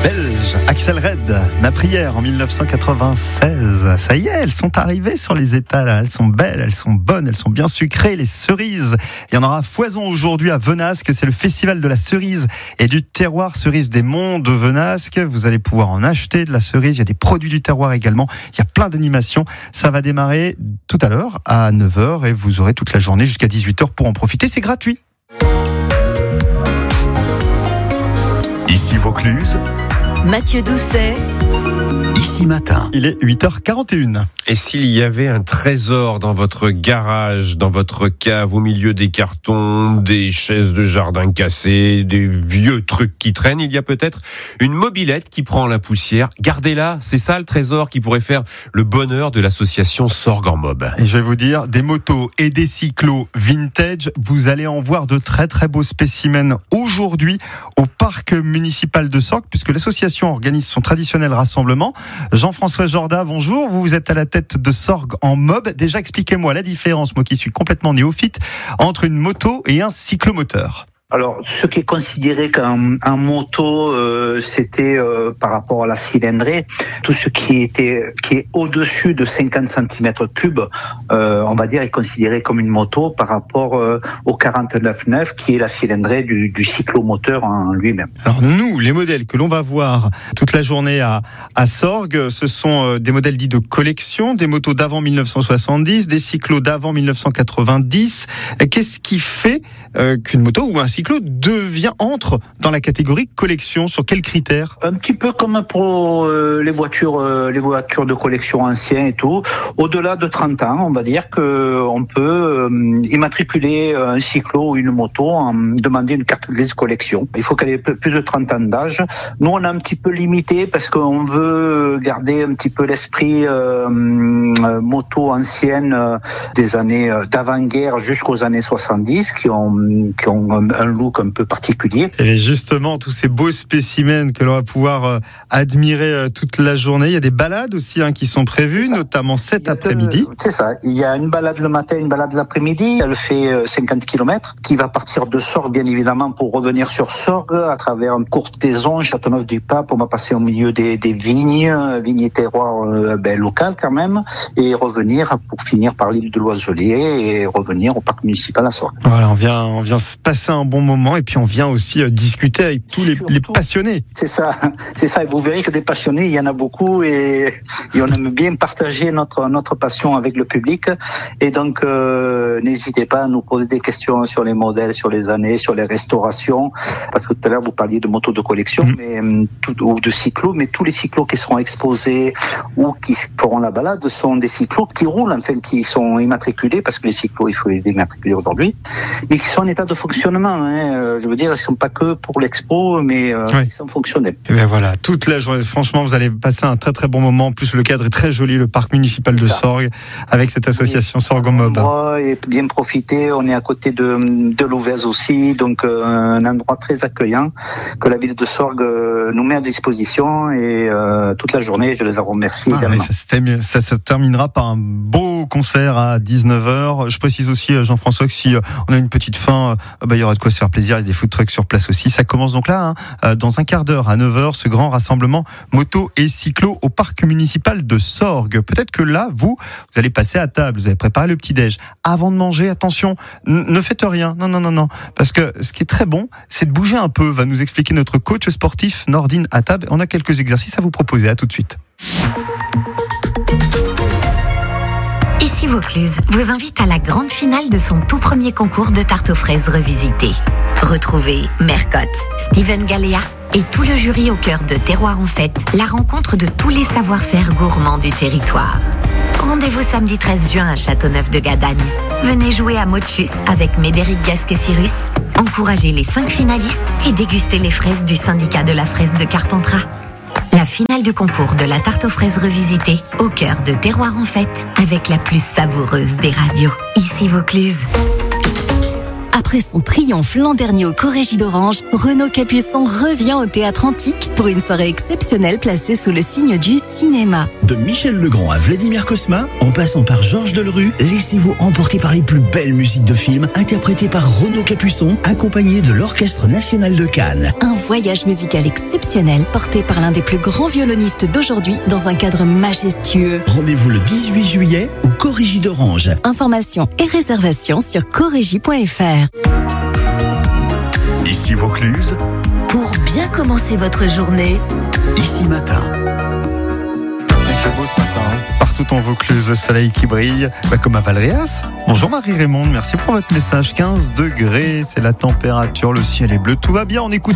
Belge, Axel Red, Ma prière en 1996. Ça y est, elles sont arrivées sur les étals. Elles sont belles, elles sont bonnes, elles sont bien sucrées. Les cerises, il y en aura à foison aujourd'hui à Venasque. C'est le festival de la cerise et du terroir, cerise des monts de Venasque. Vous allez pouvoir en acheter de la cerise. Il y a des produits du terroir également. Il y a plein d'animations. Ça va démarrer tout à l'heure à 9h et vous aurez toute la journée jusqu'à 18h pour en profiter. C'est gratuit. Ici Vaucluse, Mathieu Doucet. Ici Matin. Il est 8h41. Et s'il y avait un trésor dans votre garage, dans votre cave, au milieu des cartons, des chaises de jardin cassées, des vieux trucs qui traînent, il y a peut-être une mobilette qui prend la poussière. Gardez-la, c'est ça le trésor qui pourrait faire le bonheur de l'association Sorgue en Mob. Et je vais vous dire, des motos et des cyclos vintage, vous allez en voir de très très beaux spécimens aujourd'hui au parc municipal de Sorgue, puisque l'association organise son traditionnel rassemblement. Jean-François Jorda, bonjour, vous êtes à la tête de Sorgue en Mob. Déjà, expliquez-moi la différence, moi qui suis complètement néophyte, entre une moto et un cyclomoteur. Alors, ce qui est considéré qu'un moto, c'était par rapport à la cylindrée, tout ce qui est au-dessus de 50 cm3, on va dire, est considéré comme une moto par rapport au 49.9, qui est la cylindrée du cyclomoteur en lui-même. Alors nous, les modèles que l'on va voir toute la journée à Sorgue, ce sont des modèles dits de collection, des motos d'avant 1970, des cyclos d'avant 1990. Qu'est-ce qui fait qu'une moto ou un cyclo entre dans la catégorie collection? Sur quels critères? Un petit peu comme pour les voitures de collection anciennes et tout. Au-delà de 30 ans, on va dire qu'on peut immatriculer un cyclo ou une moto en demandant une carte grise collection. Il faut qu'elle ait plus de 30 ans d'âge. Nous, on a un petit peu limité parce qu'on veut garder un petit peu l'esprit moto ancienne des années d'avant-guerre jusqu'aux années 70 qui ont un look un peu particulier. Et justement, tous ces beaux spécimens que l'on va pouvoir admirer toute la journée. Il y a des balades aussi qui sont prévues, notamment cet après-midi. C'est ça. Il y a une balade le matin, une balade l'après-midi. Elle fait 50 km, qui va partir de Sorgue, bien évidemment, pour revenir sur Sorgue, à travers une courtaison, Châteauneuf-du-Pape. On va passer au milieu des vignes et terroirs local quand même, et revenir pour finir par l'île de Loiselay et revenir au parc municipal à Sorgue. Voilà, on vient se passer un bon moment et puis on vient aussi discuter avec tous les passionnés. C'est ça. Et vous verrez que des passionnés, il y en a beaucoup et on aime bien partager notre passion avec le public. Et donc, n'hésitez pas à nous poser des questions sur les modèles, sur les années, sur les restaurations. Parce que tout à l'heure, vous parliez de motos de collection ou de cyclos, mais tous les cyclos qui seront exposés ou qui feront la balade sont des cyclos qui roulent, enfin, qui sont immatriculés, parce que les cyclos, il faut les immatriculer aujourd'hui, et qui sont en état de fonctionnement. Je veux dire, ils ne sont pas que pour l'expo, mais ils sont fonctionnels. Et bien voilà, toute la journée, franchement, vous allez passer un très très bon moment. En plus, le cadre est très joli, le parc municipal de Sorgue, avec cette association Sorgue en Mob. Et bien profiter, on est à côté de Louvèze aussi, donc un endroit très accueillant que la ville de Sorgue nous met à disposition, et toute la journée, je les en remercie également. Ça se terminera par un beau concert à 19h. Je précise aussi, Jean-François, que si on a une petite faim, il y aura de quoi se faire plaisir. Il y a des food trucks sur place aussi. Ça commence donc là, dans un quart d'heure, à 9h, ce grand rassemblement moto et cyclo au parc municipal de Sorgue. Peut-être que là, vous allez passer à table, vous allez préparer le petit-déj. Avant de manger, attention, ne faites rien. Non. Parce que ce qui est très bon, c'est de bouger un peu. Va nous expliquer notre coach sportif, Nordine Attab. On a quelques exercices à vous proposer. À tout de suite. Ici Vaucluse vous invite à la grande finale de son tout premier concours de tarte aux fraises revisité. Retrouvez Mercotte, Steven Galéa et tout le jury au cœur de Terroir en Fête, la rencontre de tous les savoir-faire gourmands du territoire. Rendez-vous samedi 13 juin à Châteauneuf-de-Gadagne. Venez jouer à Motus avec Médéric Gasquet-Cyrus, encouragez les 5 finalistes et dégustez les fraises du syndicat de la fraise de Carpentras. La finale du concours de la tarte aux fraises revisitée au cœur de Terroir en Fête avec la plus savoureuse des radios. Ici Vaucluse. Après Après son triomphe l'an dernier au Corégie d'Orange, Renaud Capuçon revient au Théâtre Antique pour une soirée exceptionnelle placée sous le signe du cinéma. De Michel Legrand à Vladimir Cosma, en passant par Georges Delerue, laissez-vous emporter par les plus belles musiques de films interprétées par Renaud Capuçon, accompagné de l'Orchestre National de Cannes. Un voyage musical exceptionnel porté par l'un des plus grands violonistes d'aujourd'hui dans un cadre majestueux. Rendez-vous le 18 juillet au Corégie d'Orange. Informations et réservations sur corégie.fr. Ici Vaucluse, Pour bien commencer votre journée, Ici Matin. Il fait beau ce matin, hein. Partout en Vaucluse, le soleil qui brille, comme à Valréas. Bonjour Marie-Raymonde, merci pour votre message. 15 degrés, c'est la température, le ciel est bleu, tout va bien, on écoute